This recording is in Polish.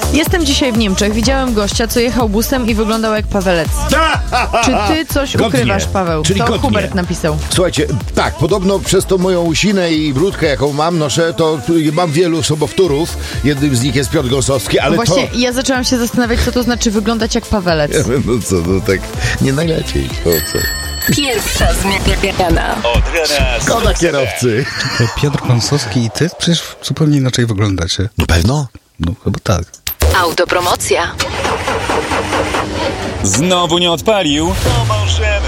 Jestem dzisiaj w Niemczech. Widziałem gościa, co jechał busem i wyglądał jak Pawelec. Czy ty coś ukrywasz, Paweł? Czyli to godnie. Hubert napisał. Słuchajcie, tak, podobno przez tą moją łusinę i brudkę, jaką noszę, to mam wielu sobowtórów. Jednym z nich jest Piotr Gąsowski, ale Właśnie ja zaczęłam się zastanawiać, co to znaczy wyglądać jak Pawelec. No co, no tak nie najlepiej. O co? Pierwsza zmiana. Od rana Szkoda kierowcy. Piotr Gąsowski i ty przecież zupełnie inaczej wyglądacie. No pewno? No chyba tak. Autopromocja. Znowu nie odpalił? To może